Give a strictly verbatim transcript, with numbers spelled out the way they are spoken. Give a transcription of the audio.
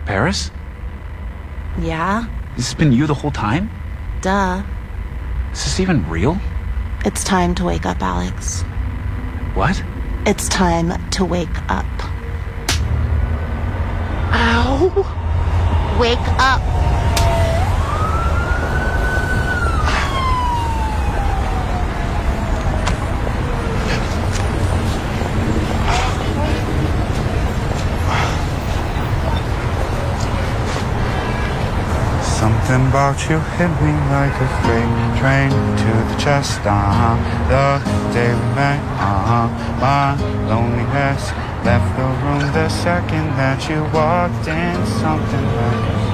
Paris? Yeah? This has been you the whole time? Duh. Is this even real? It's time to wake up, Alex. What? It's time to wake up. Ow! Wake up! Something about you hit me like a freight train to the chest, uh-huh. The day we met, uh-huh. My loneliness left the room the second that you walked in. Something like